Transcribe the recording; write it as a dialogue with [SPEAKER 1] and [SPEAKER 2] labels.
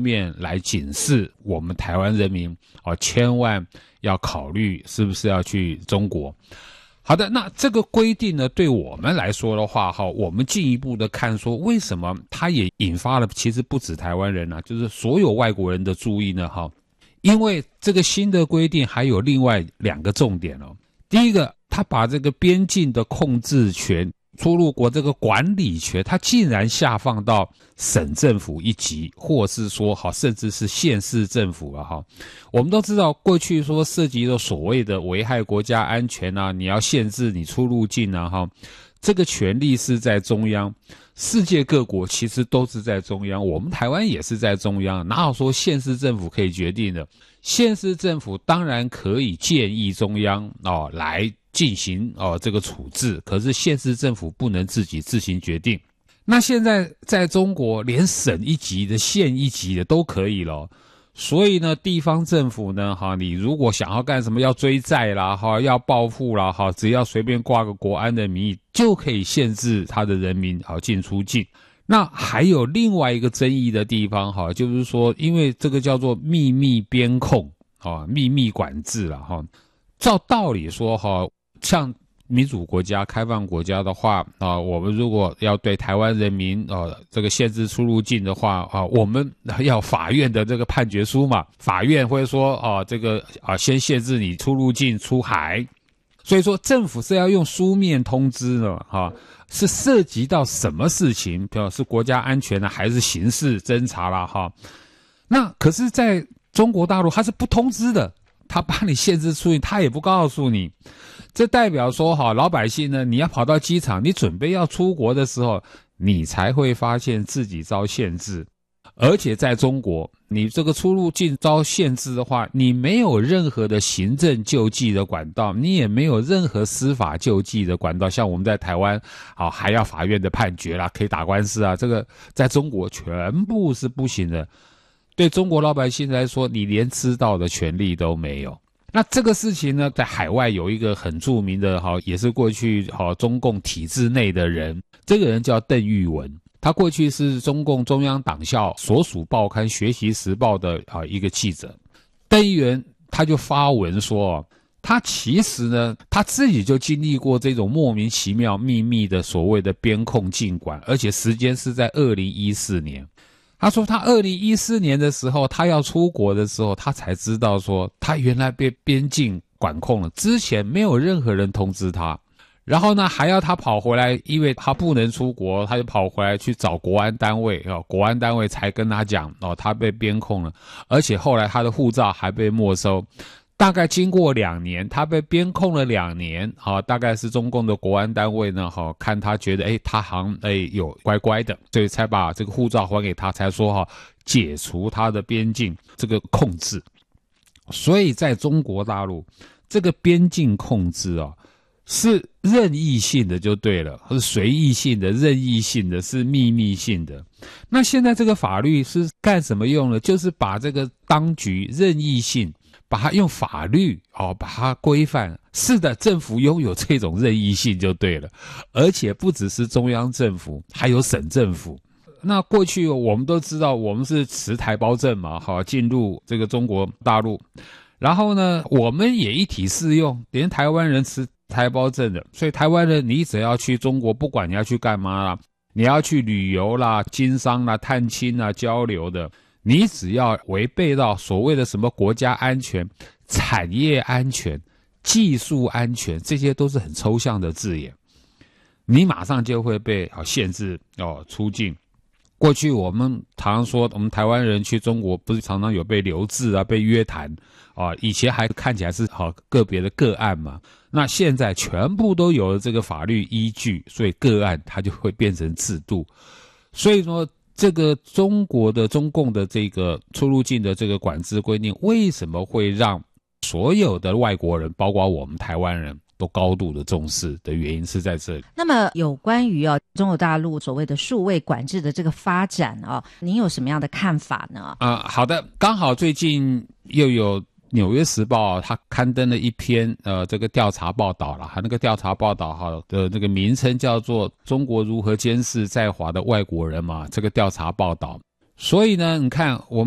[SPEAKER 1] 面来警示我们台湾人民千万要考虑是不是要去中国。好的，那这个规定呢，对我们来说的话我们进一步的看说，为什么它也引发了其实不止台湾人啊，就是所有外国人的注意呢？因为这个新的规定还有另外2个重点哦。第一个，他把这个边境的控制权、出入国这个管理权，他竟然下放到省政府一级，或是说甚至是县市政府了我们都知道，过去说涉及的所谓的危害国家安全啊，你要限制你出入境啊这个权力是在中央。世界各国其实都是在中央，我们台湾也是在中央，哪有说县市政府可以决定的？县市政府当然可以建议中央来进行这个处置，可是县市政府不能自己自行决定。那现在在中国，连省一级的、县一级的都可以了。所以呢，地方政府呢，你如果想要干什么，要追债啦，要报复啦，只要随便挂个国安的名义，就可以限制他的人民进出境。那还有另外一个争议的地方就是说，因为这个叫做秘密边控秘密管制啦照道理说像民主国家、开放国家的话我们如果要对台湾人民这个限制出入境的话我们要法院的这个判决书嘛，法院会说这个先限制你出入境出海。所以说政府是要用书面通知呢是涉及到什么事情，比如是国家安全呢，还是刑事侦查啦那可是在中国大陆它是不通知的，他把你限制出境，他也不告诉你。这代表说老百姓呢，你要跑到机场，你准备要出国的时候，你才会发现自己遭限制。而且在中国，你这个出入境遭限制的话，你没有任何的行政救济的管道，你也没有任何司法救济的管道。像我们在台湾还要法院的判决啦，可以打官司啊，这个在中国全部是不行的。对中国老百姓来说，你连知道的权利都没有。那这个事情呢，在海外有一个很著名的也是过去中共体制内的人，这个人叫邓玉文，他过去是中共中央党校所属报刊《学习时报》的一个记者。邓玉文他就发文说他其实呢，他自己就经历过这种莫名其妙秘密的所谓的边控禁管，而且时间是在2014年。他说他2014年的时候，他要出国的时候，他才知道说他原来被边境管控了，之前没有任何人通知他。然后呢，还要他跑回来，因为他不能出国，他就跑回来去找国安单位，国安单位才跟他讲他被边控了，而且后来他的护照还被没收。大概经过2年，他被边控了2年大概是中共的国安单位呢看他觉得他好像有乖乖的，所以才把这个护照还给他，才说解除他的边境这个控制。所以在中国大陆，这个边境控制是任意性的就对了，是随意性的、任意性的，是秘密性的。那现在这个法律是干什么用呢？就是把这个当局任意性把它用法律把它规范。是的，政府拥有这种任意性就对了，而且不只是中央政府，还有省政府。那过去我们都知道，我们是持台胞证嘛进入这个中国大陆，然后呢我们也一体适用，连台湾人持台胞证的，所以台湾人你只要去中国，不管你要去干嘛啦，你要去旅游啦、经商啦、探亲啦、交流的，你只要违背到所谓的什么国家安全、产业安全、技术安全，这些都是很抽象的字眼，你马上就会被限制出境。过去我们常说，我们台湾人去中国不是常常有被留置啊、被约谈以前还看起来是个别的个案嘛，那现在全部都有了这个法律依据，所以个案它就会变成制度。所以说这个中共的这个出入境的这个管制规定，为什么会让所有的外国人，包括我们台湾人都高度的重视的原因是在这里。
[SPEAKER 2] 那么有关于中国大陆所谓的数位管制的这个发展您有什么样的看法呢？
[SPEAKER 1] 好的，刚好最近又有纽约时报他刊登了一篇这个调查报道了，他那个调查报道的这个名称叫做中国如何监视在华的外国人嘛，这个调查报道。所以呢你看我们